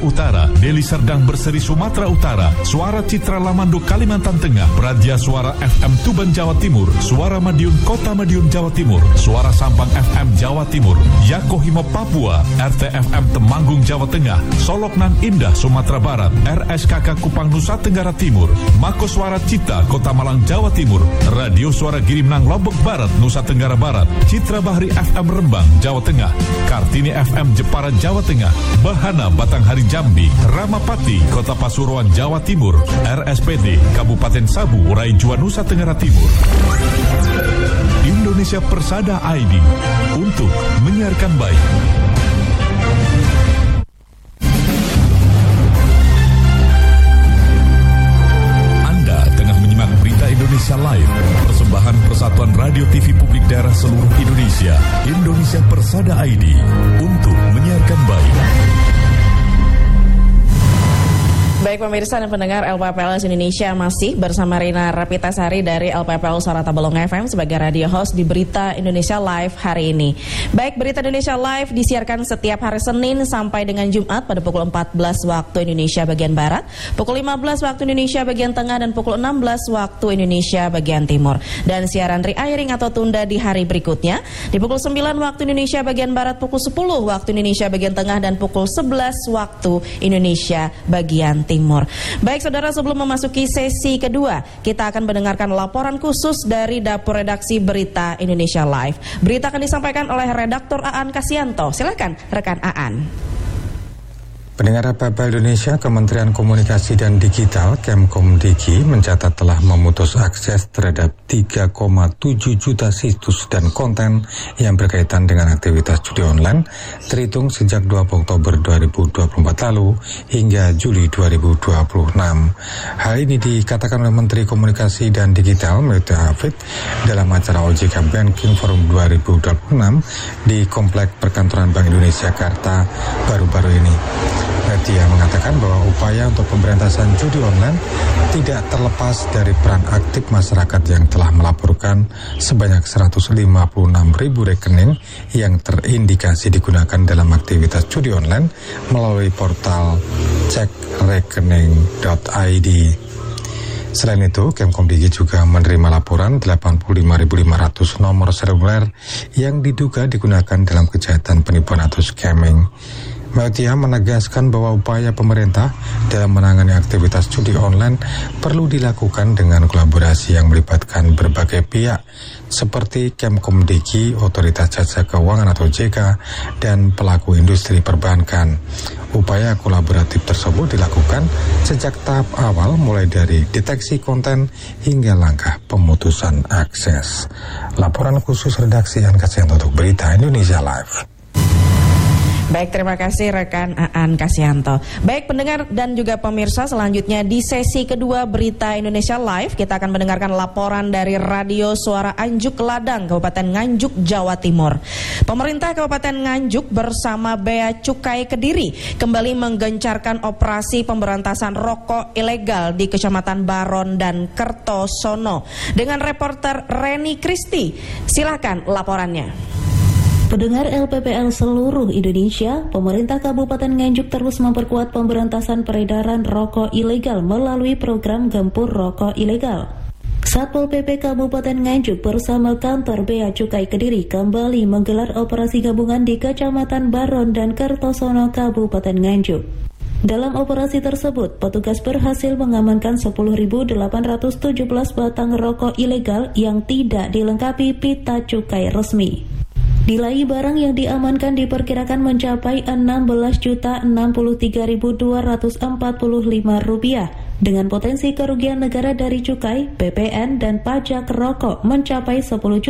Utara, Deli Serdang Berseri Sumatera Utara, Suara Citra Lamando Kalimantan Tengah, Pradia Suara FM Tuban Jawa Timur, Suara Madiun Kota Madiun Jawa Timur, Suara Sampang FM Jawa Timur, Yakohimo Papua, RTFM Temanggung Jawa Tengah, Soloknan Indah Sumatera Barat, RSKK Kupang Nusa Tenggara Timur, Mako Suara Cita Kota Malang Jawa Timur, Radio Suara Girimnang Lombok Barat Nusa Tenggara Barat, Citra Bahri FM Rembang Jawa Tengah, Kartini FM Jepara Jawa Tengah, Bahana Batanghari Jambi, Ramapati Kota Pasuruan Jawa Timur, RSPD Kabupaten Sabu Raijua Nusa Tenggara Timur. Indonesia Persada ID untuk menyiarkan baik. Anda tengah menyimak Berita Indonesia Live, persembahan Persatuan Radio TV Publik Daerah seluruh Indonesia, Indonesia Persada ID untuk menyiarkan baik. Baik pemirsa dan pendengar LPPL Indonesia, masih bersama Rina Rapitasari dari LPPL Suara Tabalong FM sebagai radio host di Berita Indonesia Live hari ini. Baik, Berita Indonesia Live disiarkan setiap hari Senin sampai dengan Jumat pada pukul 14 waktu Indonesia bagian Barat, pukul 15 waktu Indonesia bagian Tengah, dan pukul 16 waktu Indonesia bagian Timur. Dan siaran re-airing atau tunda di hari berikutnya di pukul 9 waktu Indonesia bagian Barat, pukul 10 waktu Indonesia bagian Tengah, dan pukul 11 waktu Indonesia bagian Timur. Baik saudara, sebelum memasuki sesi kedua, kita akan mendengarkan laporan khusus dari Dapur Redaksi Berita Indonesia Live. Berita akan disampaikan oleh redaktur Aan Kasianto. Silakan rekan Aan. Pendengar LPPL Indonesia, Kementerian Komunikasi dan Digital Kemkomdigi mencatat telah memutus akses terhadap 3,7 juta situs dan konten yang berkaitan dengan aktivitas judi online terhitung sejak 20 Oktober 2024 lalu hingga Juli 2026. Hal ini dikatakan oleh Menteri Komunikasi dan Digital Melty Hafid dalam acara OJK Banking Forum 2026 di Komplek Perkantoran Bank Indonesia Jakarta baru-baru ini. Dia mengatakan bahwa upaya untuk pemberantasan judi online tidak terlepas dari peran aktif masyarakat yang telah melaporkan sebanyak 156.000 rekening yang terindikasi digunakan dalam aktivitas judi online melalui portal cekrekening.id. Selain itu, Kemkomdigi juga menerima laporan 85.500 nomor seluler yang diduga digunakan dalam kejahatan penipuan atau scamming. Meltia menegaskan bahwa upaya pemerintah dalam menangani aktivitas judi online perlu dilakukan dengan kolaborasi yang melibatkan berbagai pihak seperti Kemkomdigi, Otoritas Jasa Keuangan atau OJK, dan pelaku industri perbankan. Upaya kolaboratif tersebut dilakukan sejak tahap awal mulai dari deteksi konten hingga langkah pemutusan akses. Laporan khusus redaksi Aan Kasianto untuk Berita Indonesia Live. Baik, terima kasih rekan Aan Kasianto. Baik pendengar dan juga pemirsa, selanjutnya di sesi kedua Berita Indonesia Live kita akan mendengarkan laporan dari Radio Suara Anjuk Ladang, Kabupaten Nganjuk, Jawa Timur. Pemerintah Kabupaten Nganjuk bersama Bea Cukai Kediri kembali menggencarkan operasi pemberantasan rokok ilegal di Kecamatan Baron dan Kertosono. Dengan reporter Reni Kristi, silakan laporannya. Pendengar LPPL seluruh Indonesia, pemerintah Kabupaten Nganjuk terus memperkuat pemberantasan peredaran rokok ilegal melalui program Gempur Rokok Ilegal. Satpol PP Kabupaten Nganjuk bersama kantor Bea Cukai Kediri kembali menggelar operasi gabungan di Kecamatan Baron dan Kertosono, Kabupaten Nganjuk. Dalam operasi tersebut, petugas berhasil mengamankan 10.817 batang rokok ilegal yang tidak dilengkapi pita cukai resmi. Nilai barang yang diamankan diperkirakan mencapai Rp63.245 dengan potensi kerugian negara dari cukai, PPN, dan pajak rokok mencapai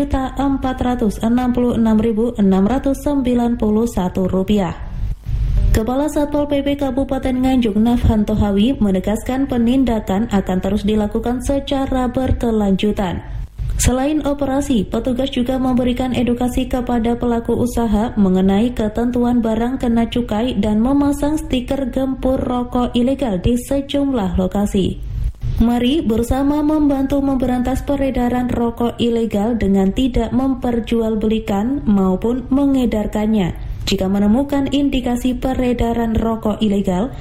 Rp10.466.691. Kepala Satpol PP Kabupaten Nganjuk Nafhanto Hawi menegaskan penindakan akan terus dilakukan secara berkelanjutan. Selain operasi, petugas juga memberikan edukasi kepada pelaku usaha mengenai ketentuan barang kena cukai dan memasang stiker gempur rokok ilegal di sejumlah lokasi. Mari bersama membantu memberantas peredaran rokok ilegal dengan tidak memperjualbelikan maupun mengedarkannya. Jika menemukan indikasi peredaran rokok ilegal,